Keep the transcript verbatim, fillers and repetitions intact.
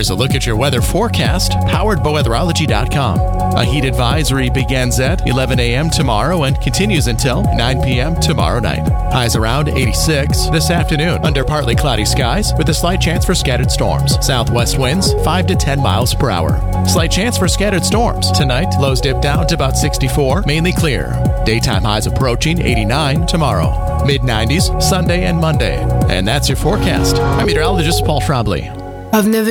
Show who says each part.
Speaker 1: Here's a look at your weather forecast, powered by weatherology dot com. A heat advisory begins at eleven a.m. tomorrow and continues until nine p.m. tomorrow night. Highs around eighty-six this afternoon under partly cloudy skies with a slight chance for scattered storms. Southwest winds five to ten miles per hour. Slight chance for scattered storms. Tonight, lows dip down to about sixty-four, mainly clear. Daytime highs approaching eighty-nine tomorrow. mid nineties Sunday and Monday. And that's your forecast. I'm meteorologist Paul Trombley.
Speaker 2: I've never